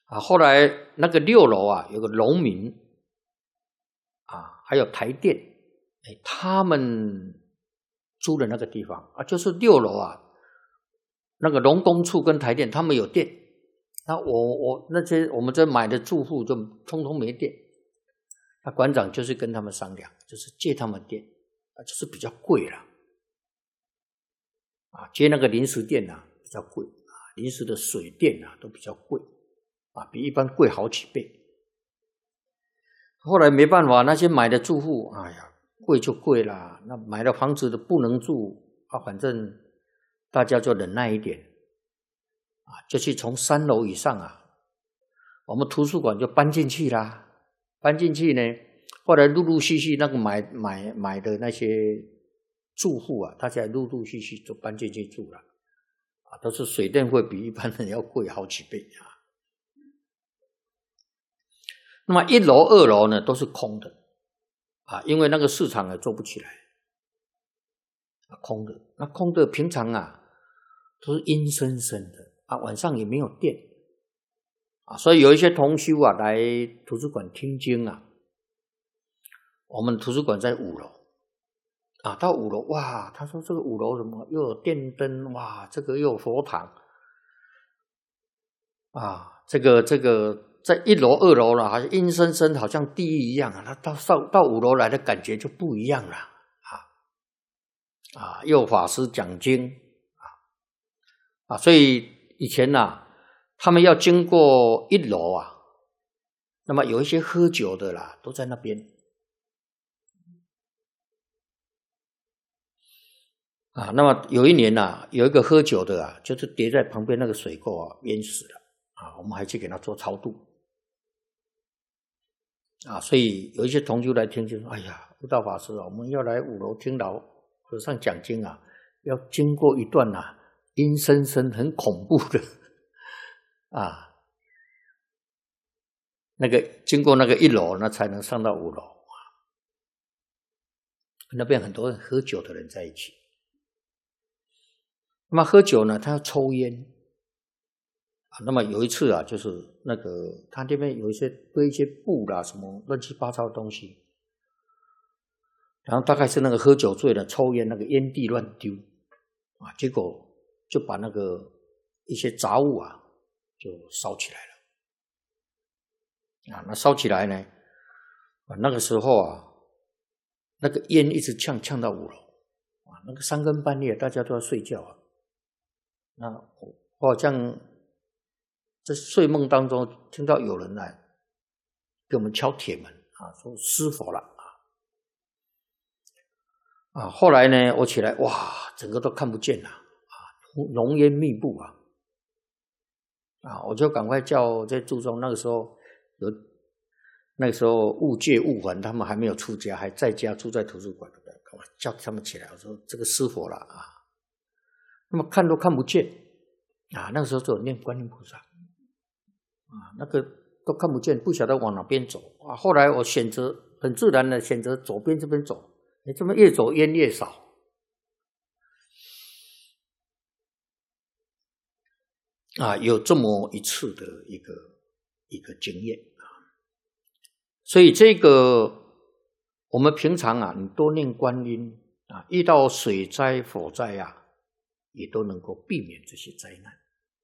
后来那个6楼有个农民还有台电，他们租的那个地方就是6楼那个农工处跟台电他们有电，那那些我们这买的住户就通通没电，那馆长就是跟他们商量，就是借他们电就是比较贵了接那个临时电比较贵临时的水电都比较贵比一般贵好几倍。后来没办法，那些买的住户，哎呀，贵就贵啦。那买了房子的不能住反正大家就忍耐一点就去从3楼以上我们图书馆就搬进去啦。搬进去呢，后来陆陆续续那个买的那些住户大家陆陆续续就搬进去住了都是水电费比一般人要贵好几倍那么1楼2楼呢都是空的因为那个市场也做不起来空的。那空的平常都是阴森森的晚上也没有电所以有一些同修来图书馆听经我们图书馆在5楼到5楼哇，他说这个5楼什么又有电灯哇，这个又有佛堂这个在1楼2楼了好像阴森森好像地狱一样他到5楼来的感觉就不一样了又有法师讲经所以以前他们要经过1楼那么有一些喝酒的啦都在那边那么有一年有一个喝酒的就是跌在旁边那个水沟淹死了我们还去给他做超度所以有一些同修来听就说哎呀，悟道法师我们要来5楼听老和尚讲经要经过一段阴森森很恐怖的那个经过那个1楼那才能上到5楼那边很多人喝酒的人在一起。那么喝酒呢他要抽烟那么有一次就是那个他这边有一些堆一些布啦什么乱七八糟的东西，然后大概是那个喝酒醉了抽烟那个烟蒂乱丢结果就把那个一些杂物就烧起来了那烧起来呢那个时候那个烟一直呛到5楼那个3更半夜大家都要睡觉那我好像在睡梦当中听到有人来给我们敲铁门说失火了后来呢我起来哇整个都看不见了浓烟密布我就赶快叫在住中那个时候悟戒悟还他们还没有出家还在家住在图书馆我叫他们起来我说这个失火了那么看都看不见那个时候就有念观音菩萨那个都看不见不晓得往哪边走后来我选择很自然的选择左边这边走这么越走烟越少有这么一次的一个经验所以这个我们平常你多念观音遇到水灾火灾也都能够避免这些灾难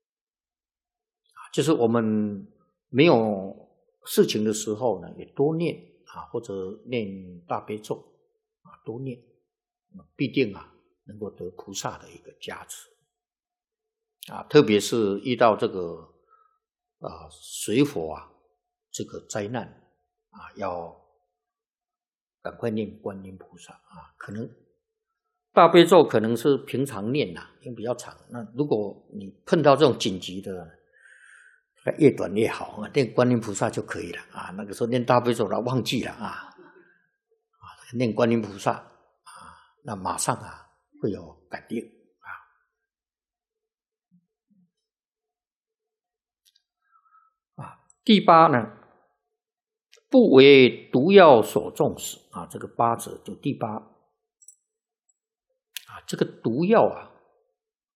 就是我们没有事情的时候呢也多念或者念大悲咒多念必定能够得菩萨的一个加持特别是遇到这个水火这个灾难要赶快念观音菩萨可能大悲咒可能是平常念因为比较长那如果你碰到这种紧急的越短越好念观音菩萨就可以了那个时候念大悲咒了忘记了念观音菩萨那马上会有感应第8呢不为毒药所中死这个8者就第8这个毒药